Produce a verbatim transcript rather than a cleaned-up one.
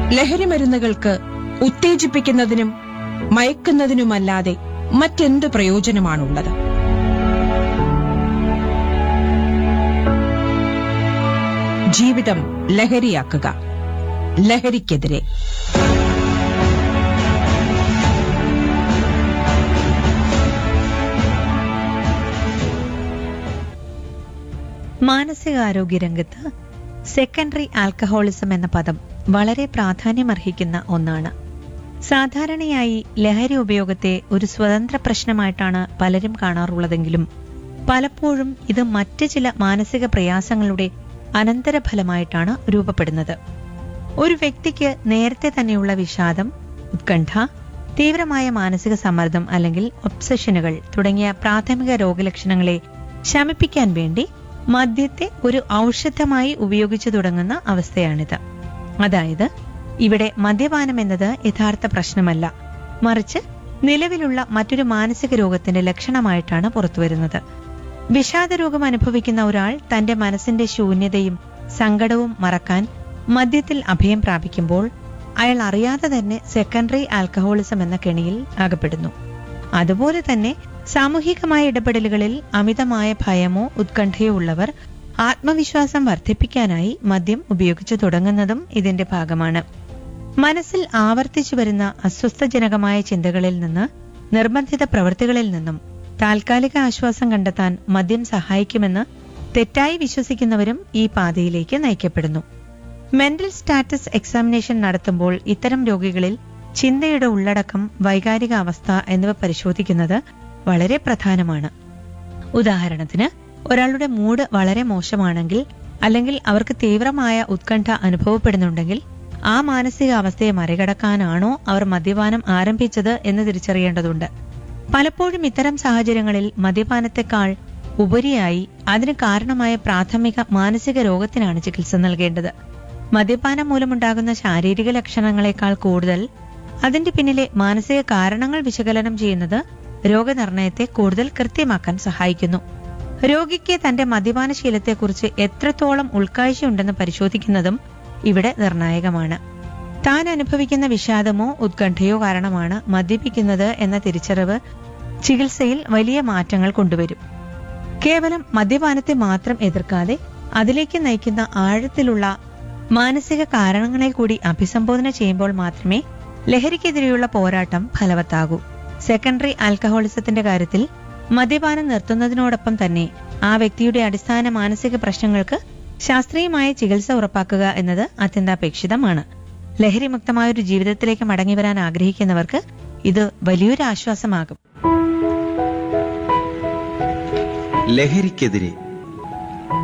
ലഹരി മരുന്നുകൾക്ക് ഉത്തേജിപ്പിക്കുന്നതിനും മയക്കുന്നതിനുമല്ലാതെ മറ്റെന്ത് പ്രയോജനമാണുള്ളത്? ജീവിതം ലഹരിയാക്കുക. ലഹരിക്കെതിരെ. മാനസികാരോഗ്യ രംഗത്ത് സെക്കൻഡറി ആൽക്കഹോളിസം എന്ന പദം വളരെ പ്രാധാന്യമർഹിക്കുന്ന ഒന്നാണ്. സാധാരണയായി ലഹരി ഉപയോഗത്തെ ഒരു സ്വതന്ത്ര പ്രശ്നമായിട്ടാണ് പലരും കാണാറുള്ളതെങ്കിലും പലപ്പോഴും ഇത് മറ്റ് ചില മാനസിക പ്രയാസങ്ങളുടെ അനന്തരഫലമായിട്ടാണ് രൂപപ്പെടുന്നത്. ഒരു വ്യക്തിക്ക് നേരത്തെ തന്നെയുള്ള വിഷാദം, ഉത്കണ്ഠ, തീവ്രമായ മാനസിക സമ്മർദ്ദം അല്ലെങ്കിൽ ഒബ്സഷനുകൾ തുടങ്ങിയ പ്രാഥമിക രോഗലക്ഷണങ്ങളെ ശമിപ്പിക്കാൻ വേണ്ടി മദ്യത്തെ ഒരു ഔഷധമായി ഉപയോഗിച്ചു തുടങ്ങുന്ന അവസ്ഥയാണിത്. അതായത് ഇവിടെ മദ്യപാനം എന്നത് യഥാർത്ഥ പ്രശ്നമല്ല, മറിച്ച് നിലവിലുള്ള മറ്റൊരു മാനസിക രോഗത്തിന്റെ ലക്ഷണമായിട്ടാണ് പുറത്തുവരുന്നത്. വിഷാദരോഗം അനുഭവിക്കുന്ന ഒരാൾ തന്റെ മനസ്സിന്റെ ശൂന്യതയും സങ്കടവും മറക്കാൻ മദ്യത്തിൽ അഭയം പ്രാപിക്കുമ്പോൾ അയാൾ അറിയാതെ തന്നെ സെക്കൻഡറി ആൽക്കഹോളിസം എന്ന കെണിയിൽ അകപ്പെടുന്നു. അതുപോലെ തന്നെ സാമൂഹികമായ ഇടപെടലുകളിൽ അമിതമായ ഭയമോ ഉത്കണ്ഠയോ ഉള്ളവർ ആത്മവിശ്വാസം വർദ്ധിപ്പിക്കാനായി മദ്യം ഉപയോഗിച്ചു തുടങ്ങുന്നതും ഇതിന്റെ ഭാഗമാണ്. മനസ്സിൽ ആവർത്തിച്ചു വരുന്ന അസ്വസ്ഥജനകമായ ചിന്തകളിൽ നിന്ന്, നിർബന്ധിത പ്രവൃത്തികളിൽ നിന്നും താൽക്കാലിക ആശ്വാസം കണ്ടെത്താൻ മദ്യം സഹായിക്കുമെന്ന് തെറ്റായി വിശ്വസിക്കുന്നവരും ഈ പാതയിലേക്ക് നയിക്കപ്പെടുന്നു. മെന്റൽ സ്റ്റാറ്റസ് എക്സാമിനേഷൻ നടത്തുമ്പോൾ ഇത്തരം രോഗികളിൽ ചിന്തയുടെ ഉള്ളടക്കം, വൈകാരിക അവസ്ഥ എന്നിവ പരിശോധിക്കുന്നത് വളരെ പ്രധാനമാണ്. ഉദാഹരണത്തിന്, ഒരാളുടെ മൂഡ് വളരെ മോശമാണെങ്കിൽ അല്ലെങ്കിൽ അവർക്ക് തീവ്രമായ ഉത്കണ്ഠ അനുഭവപ്പെടുന്നുണ്ടെങ്കിൽ ആ മാനസിക അവസ്ഥയെ മറികടക്കാനാണോ അവർ മദ്യപാനം ആരംഭിച്ചത് എന്ന് തിരിച്ചറിയേണ്ടതുണ്ട്. പലപ്പോഴും ഇത്തരം സാഹചര്യങ്ങളിൽ മദ്യപാനത്തെക്കാൾ ഉപരിയായി അതിന് കാരണമായ പ്രാഥമിക മാനസിക രോഗത്തിനാണ് ചികിത്സ നൽകേണ്ടത്. മദ്യപാനം മൂലമുണ്ടാകുന്ന ശാരീരിക ലക്ഷണങ്ങളെക്കാൾ കൂടുതൽ അതിന്റെ പിന്നിലെ മാനസിക കാരണങ്ങൾ വിശകലനം ചെയ്യുന്നത് രോഗനിർണയത്തെ കൂടുതൽ കൃത്യമാക്കാൻ സഹായിക്കുന്നു. രോഗിക്ക് തന്റെ മദ്യപാന ശീലത്തെക്കുറിച്ച് എത്രത്തോളം ഉൾക്കാഴ്ചയുണ്ടെന്ന് പരിശോധിക്കുന്നതും ഇവിടെ നിർണായകമാണ്. താൻ അനുഭവിക്കുന്ന വിഷാദമോ ഉത്കണ്ഠയോ കാരണമാണ് മദ്യപിക്കുന്നത് എന്ന തിരിച്ചറിവ് ചികിത്സയിൽ വലിയ മാറ്റങ്ങൾ കൊണ്ടുവരും. കേവലം മദ്യപാനത്തെ മാത്രം എതിർക്കാതെ അതിലേക്ക് നയിക്കുന്ന ആഴത്തിലുള്ള മാനസിക കാരണങ്ങളെ കൂടി അഭിസംബോധന ചെയ്യുമ്പോൾ മാത്രമേ ലഹരിക്കെതിരെയുള്ള പോരാട്ടം ഫലവത്താകൂ. സെക്കൻഡറി ആൽക്കഹോളിസത്തിന്റെ കാര്യത്തിൽ മദ്യപാനം നിർത്തുന്നതിനോടൊപ്പം തന്നെ ആ വ്യക്തിയുടെ അടിസ്ഥാന മാനസിക പ്രശ്നങ്ങൾക്ക് ശാസ്ത്രീയമായ ചികിത്സ ഉറപ്പാക്കുക എന്നത് അത്യന്താപേക്ഷിതമാണ്. ലഹരിമുക്തമായൊരു ജീവിതത്തിലേക്ക് മടങ്ങിവരാൻ ആഗ്രഹിക്കുന്നവർക്ക് ഇത് വലിയൊരു ആശ്വാസമാകും. ലഹരിക്കെതിരെ